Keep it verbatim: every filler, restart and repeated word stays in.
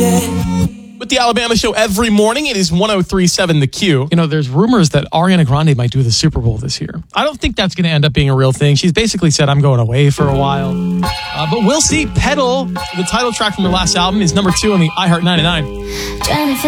With the Alabama Show every morning, it is one oh three point seven The Q. You know, there's rumors that Ariana Grande might do the Super Bowl this year. I don't think that's going to end up being a real thing. She's basically said, I'm going away for a while. Uh, but we'll see. Pedal, the title track from her last album, is number two on the iHeart ninety-nine.